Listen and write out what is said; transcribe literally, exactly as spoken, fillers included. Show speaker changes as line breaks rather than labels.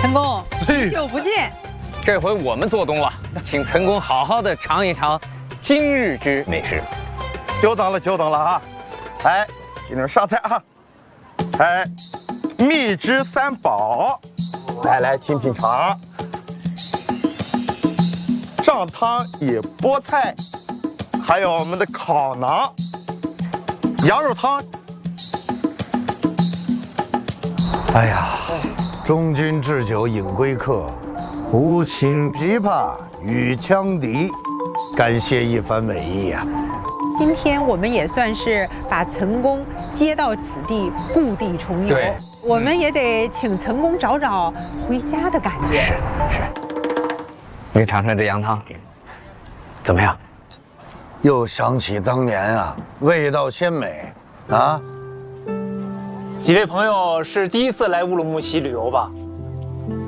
陈公，许久不见。
这回我们做东了，请陈公好好的尝一尝今日之美食。
久等了，久等了啊！哎，今天上菜啊！哎，蜜汁三宝，来来品品尝。上汤野菠菜，还有我们的烤馕，羊肉汤。
哎呀，中军置酒饮归客，无情琵琶与羌笛，感谢一番美意呀、啊。
今天我们也算是把岑公接到此地，故地重游。
对，
我们也得请岑公找找回家的感觉。
是是。你尝尝这羊汤，怎么样？
又想起当年啊，味道鲜美啊。
几位朋友是第一次来乌鲁木齐旅游吧？